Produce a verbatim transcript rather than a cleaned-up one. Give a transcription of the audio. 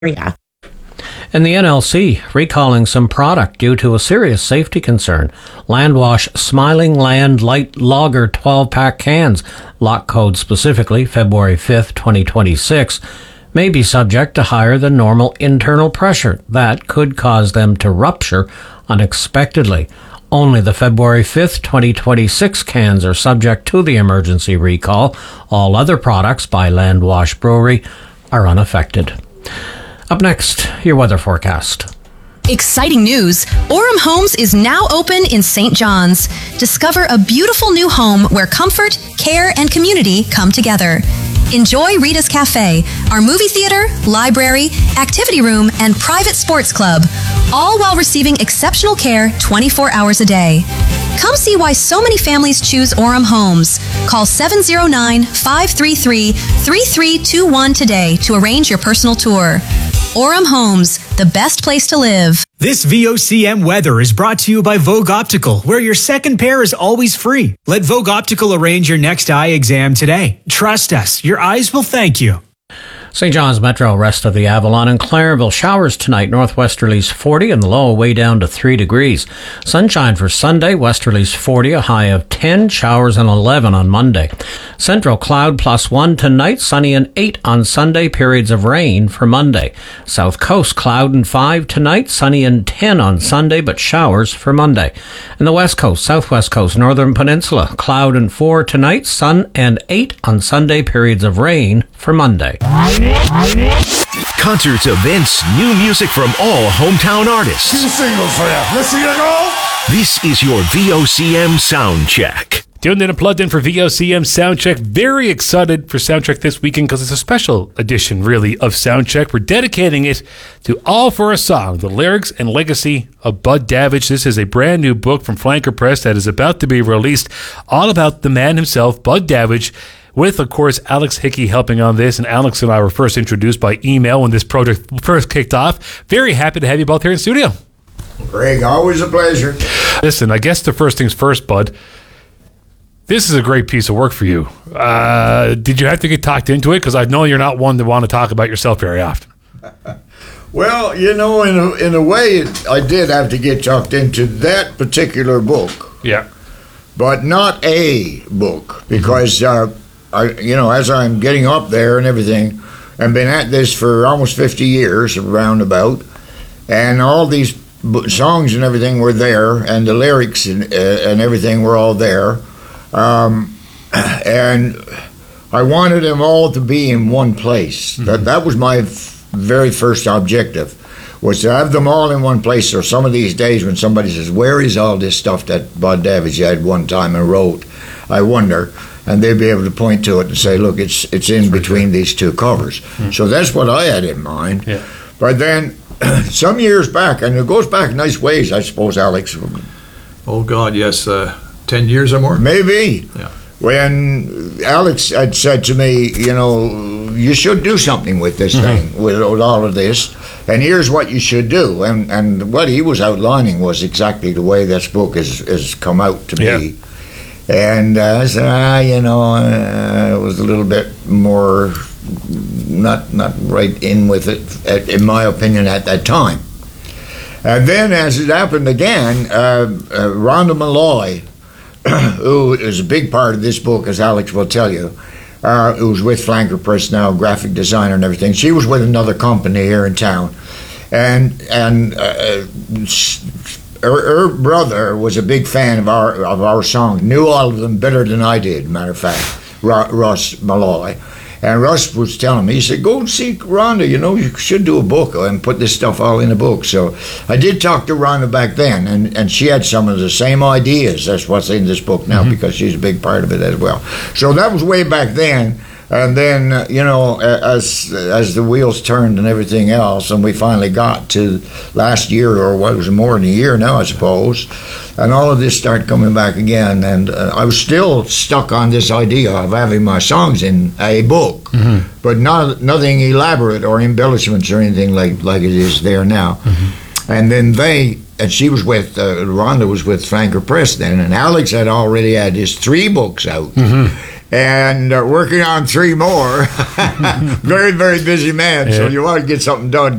area. And the N L C recalling some product due to a serious safety concern. Landwash Smiling Land Light Lager twelve-pack cans, lock code specifically February fifth, twenty twenty-six, may be subject to higher than normal internal pressure. That could cause them to rupture unexpectedly. Only the February fifth, twenty twenty-six cans are subject to the emergency recall. All other products by Landwash Brewery are unaffected. Up next, your weather forecast. Exciting news! Orem Homes is now open in Saint John's. Discover a beautiful new home where comfort, care, and community come together. Enjoy Rita's Cafe, our movie theater, library, activity room, and private sports club, all while receiving exceptional care twenty-four hours a day. Come see why so many families choose Orem Homes. Call seven oh nine, five three three, three three two one today to arrange your personal tour. Orem Homes, the best place to live. This V O C M weather is brought to you by Vogue Optical, where your second pair is always free. Let Vogue Optical arrange your next eye exam today. Trust us, your eyes will thank you. Saint John's Metro, rest of the Avalon and Clarenville. Showers tonight, northwesterlies forty and the low way down to three degrees. Sunshine for Sunday, westerlies forty, a high of ten, showers and eleven on Monday. Central cloud plus one tonight, sunny and eight on Sunday, periods of rain for Monday. South Coast cloud and five tonight, sunny and ten on Sunday, but showers for Monday. And the West Coast, Southwest Coast, Northern Peninsula, cloud and four tonight, sun and eight on Sunday, periods of rain for Monday. Concerts, events, new music from all hometown artists. Two singles for you. Let's see it go. This is your V O C M Sound Check. Tuned in and plugged in for V O C M Soundcheck. Very excited for Soundcheck this weekend because it's a special edition, really, of Soundcheck. We're dedicating it to All for a Song, the lyrics and legacy of Bud Davidge. This is a brand new book from Flanker Press that is about to be released, all about the man himself, Bud Davidge, with, of course, Alex Hickey helping on this. And Alex and I were first introduced by email when this project first kicked off. Very happy to have you both here in studio. Greg, always a pleasure. Listen, I guess the first things first, Bud. This is a great piece of work for you. Uh, did you have to get talked into it? Because I know you're not one to want to talk about yourself very often. Well, you know, in a, in a way, it, I did have to get talked into that particular book. Yeah. But not a book, because, uh, I, you know, as I'm getting up there and everything, I've been at this for almost fifty years, roundabout, and all these b- songs and everything were there, and the lyrics and, uh, and everything were all there. Um, and I wanted them all to be in one place. Mm-hmm. That that was my f- very first objective, was to have them all in one place. So some of these days when somebody says, where is all this stuff that Bud Davidge had one time and wrote, I wonder, and they'd be able to point to it and say, look, it's it's in that's between right. these two covers. Mm-hmm. So that's what I had in mind. Yeah. But then some years back, and it goes back nice ways, I suppose, Alex. Oh, God, yes. Uh, ten years or more? Maybe. Yeah. When Alex had said to me, you know, you should do something with this mm-hmm. thing, with, with all of this, and here's what you should do. And and what he was outlining was exactly the way this book has, has come out to yeah. be. And uh, I said, ah, you know, uh, it was a little bit more not not right in with it, at, in my opinion, at that time. And then, as it happened again, uh, uh, Rhonda Malloy, who is a big part of this book, as Alex will tell you, uh, who's with Flanker Press now, graphic designer and everything. She was with another company here in town, and and uh, her, her brother was a big fan of our of our songs. Knew all of them better than I did. Matter of fact, Russ Malloy. And Russ was telling me, he said, go and see Rhonda, you know, you should do a book and put this stuff all in a book. So I did talk to Rhonda back then, and, and she had some of the same ideas. That's what's in this book now, mm-hmm. because she's a big part of it as well. So that was way back then. And then, uh, you know, as as the wheels turned and everything else, and we finally got to last year, or what was more than a year now, I suppose, and all of this started coming back again. And uh, I was still stuck on this idea of having my songs in a book, mm-hmm. but not nothing elaborate or embellishments or anything like, like it is there now. Mm-hmm. And then they, and she was with, uh, Rhonda was with Flanker Press then, and Alex had already had his three books out. Mm-hmm. and uh, working on three more. Very, very busy man, so Yeah. you want to get something done.